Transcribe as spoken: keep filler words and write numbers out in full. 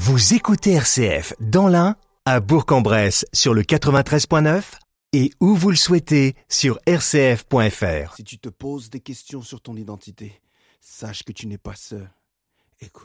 Vous écoutez R C F dans l'Ain, à Bourg-en-Bresse sur le quatre-vingt-treize point neuf et où vous le souhaitez sur r c f point f r. Si tu te poses des questions sur ton identité, sache que tu n'es pas seul. Écoute.